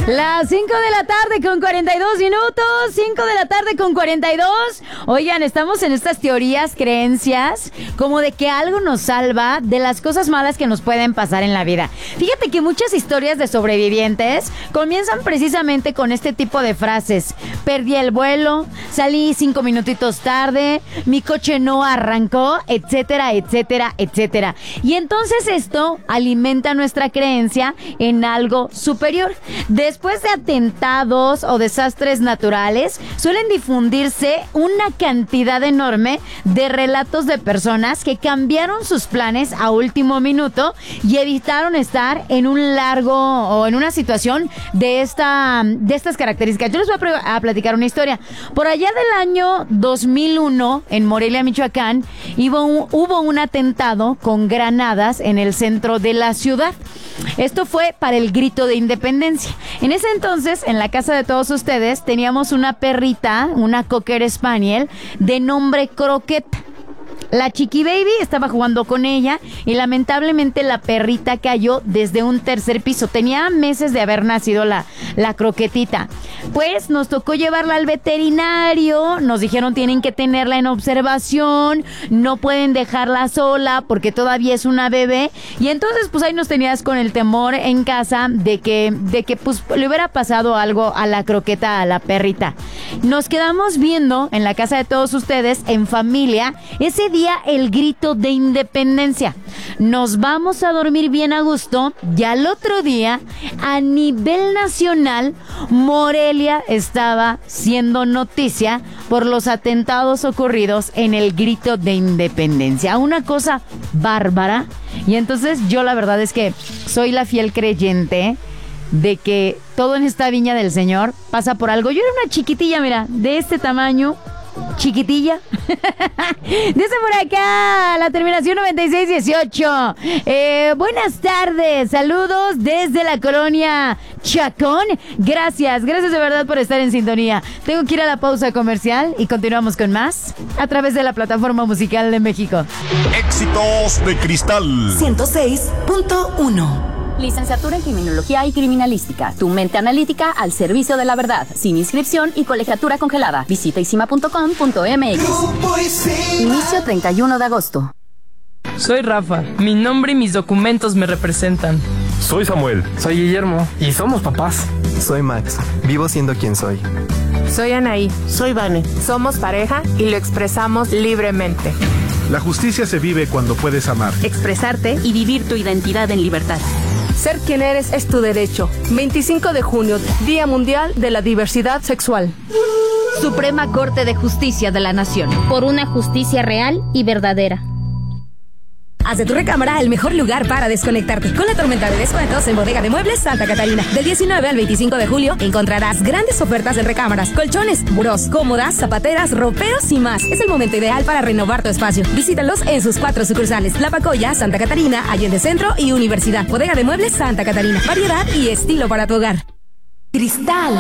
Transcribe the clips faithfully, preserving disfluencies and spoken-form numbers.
Las cinco de la tarde con cuarenta y dos minutos, cinco de la tarde con cuarenta y dos. Oigan, estamos en estas teorías, creencias, como de que algo nos salva de las cosas malas que nos pueden pasar en la vida. Fíjate que muchas historias de sobrevivientes comienzan precisamente con este tipo de frases. Perdí el vuelo, salí cinco minutitos tarde, mi coche no arrancó, etcétera, etcétera, etcétera. Y entonces esto alimenta nuestra creencia en algo superior. Después de atentados o desastres naturales, suelen difundirse una cantidad enorme de relatos de personas que cambiaron sus planes a último minuto y evitaron estar en un largo o en una situación de esta de estas características. Yo les voy a, pre- a platicar una historia. Por allá del año dos mil uno, en Morelia, Michoacán, hubo un, hubo un atentado con granadas en el centro de la ciudad. Esto fue para el grito de independencia. En ese entonces, en la casa de todos ustedes, teníamos una perrita, una Cocker Spaniel, de nombre Croqueta. La Chiqui Baby estaba jugando con ella y lamentablemente la perrita cayó desde un tercer piso. Tenía meses de haber nacido la, la croquetita. Pues nos tocó llevarla al veterinario, nos dijeron tienen que tenerla en observación, no pueden dejarla sola porque todavía es una bebé. Y entonces pues ahí nos tenías con el temor en casa de que, de que pues le hubiera pasado algo a la croqueta, a la perrita. Nos quedamos viendo en la casa de todos ustedes, en familia, ese día el grito de independencia. Nos vamos a dormir bien a gusto y al otro día, a nivel nacional, Morelia estaba siendo noticia por los atentados ocurridos en el grito de independencia. Una cosa bárbara. Y entonces yo la verdad es que soy la fiel creyente de que todo en esta viña del Señor pasa por algo. Yo era una chiquitilla, mira, de este tamaño, chiquitilla. Dice por acá la terminación noventa y seis dieciocho. Eh, buenas tardes, saludos desde la colonia Chacón. Gracias, gracias de verdad por estar en sintonía. Tengo que ir a la pausa comercial y continuamos con más a través de la plataforma musical de México. Éxitos de Cristal ciento seis punto uno. Licenciatura en Criminología y Criminalística. Tu mente analítica al servicio de la verdad. Sin inscripción y colegiatura congelada. Visita isima punto com punto m x. Inicio treinta y uno de agosto. Soy Rafa. Mi nombre y mis documentos me representan. Soy Samuel. Soy Guillermo. Y somos papás. Soy Max. Vivo siendo quien soy. Soy Anaí. Soy Vane. Somos pareja y lo expresamos libremente. La justicia se vive cuando puedes amar, expresarte y vivir tu identidad en libertad. Ser quien eres es tu derecho. veinticinco de junio, Día Mundial de la Diversidad Sexual. Suprema Corte de Justicia de la Nación. Por una justicia real y verdadera. Haz de tu recámara el mejor lugar para desconectarte. Con la tormenta de descuentos en Bodega de Muebles Santa Catarina. Del diecinueve al veinticinco de julio encontrarás grandes ofertas en recámaras, colchones, burós, cómodas, zapateras, roperos y más. Es el momento ideal para renovar tu espacio. Visítalos en sus cuatro sucursales: La Pacoya, Santa Catarina, Allende Centro y Universidad. Bodega de Muebles Santa Catarina. Variedad y estilo para tu hogar. Cristal.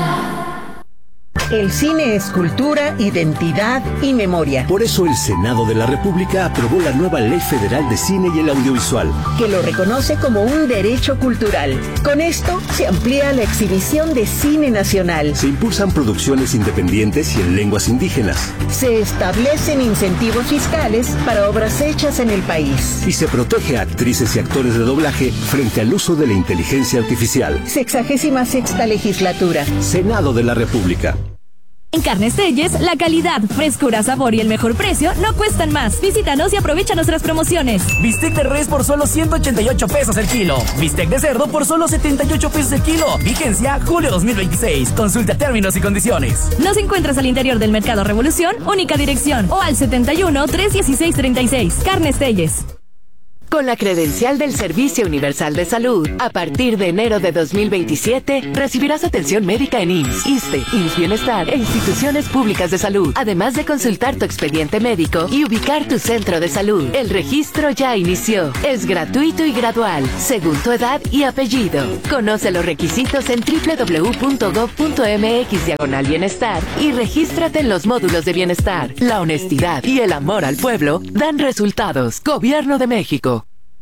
El cine es cultura, identidad y memoria. Por eso el Senado de la República aprobó la nueva Ley Federal de Cine y el Audiovisual, que lo reconoce como un derecho cultural. Con esto se amplía la exhibición de cine nacional. Se impulsan producciones independientes y en lenguas indígenas. Se establecen incentivos fiscales para obras hechas en el país. Y se protege a actrices y actores de doblaje frente al uso de la inteligencia artificial. Sexagésima sexta legislatura. Senado de la República. En Carnes Telles, la calidad, frescura, sabor y el mejor precio no cuestan más. Visítanos y aprovecha nuestras promociones. Bistec de res por solo ciento ochenta y ocho pesos el kilo. Bistec de cerdo por solo setenta y ocho pesos el kilo. Vigencia julio dos mil veintiséis. Consulta términos y condiciones. Nos encuentras al interior del Mercado Revolución, única dirección, o al setenta y uno, trescientos dieciséis, treinta y seis. Carnes Telles. Con la credencial del Servicio Universal de Salud, a partir de enero de dos mil veintisiete, recibirás atención médica en I M S S, ISSSTE, I M S S Bienestar e instituciones públicas de salud, además de consultar tu expediente médico y ubicar tu centro de salud. El registro ya inició. Es gratuito y gradual, según tu edad y apellido. Conoce los requisitos en doble u doble u doble u punto gob punto m x diagonal bienestar y regístrate en los módulos de bienestar. La honestidad y el amor al pueblo dan resultados. Gobierno de México.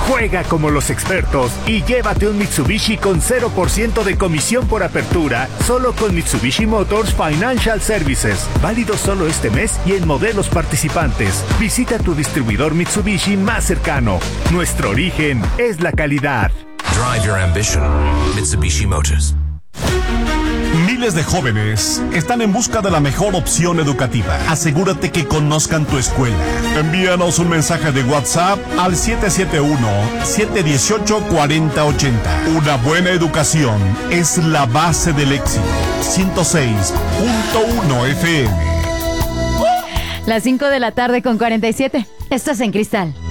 Juega como los expertos y llévate un Mitsubishi con cero por ciento de comisión por apertura, solo con Mitsubishi Motors Financial Services. Válido solo este mes y en modelos participantes. Visita tu distribuidor Mitsubishi más cercano. Nuestro origen es la calidad. Drive your ambition. Mitsubishi Motors. Miles de jóvenes están en busca de la mejor opción educativa. Asegúrate que conozcan tu escuela. Envíanos un mensaje de WhatsApp al siete siete uno, siete uno ocho, cuatro cero ocho cero. Una buena educación es la base del éxito. ciento seis punto uno F M. Las cinco de la tarde con cuarenta y siete. Estás en Cristal.